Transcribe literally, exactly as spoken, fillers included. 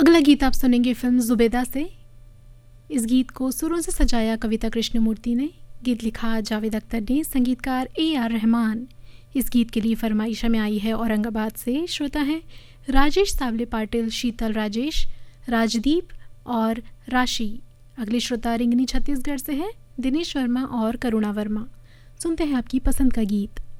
अगला गीत आप सुनेंगे फिल्म जुबेदा से। इस गीत को सुरों से सजाया कविता कृष्णमूर्ति ने, गीत लिखा जावेद अख्तर ने, संगीतकार ए आर रहमान। इस गीत के लिए फरमाइश में आई है औरंगाबाद से। श्रोता हैं राजेश सावले पाटिल, शीतल राजेश, राजदीप और राशि। अगले श्रोता रिंगनी छत्तीसगढ़ से हैं दिनेश वर्मा और करुणा वर्मा। सुनते हैं आपकी पसंद का गीत।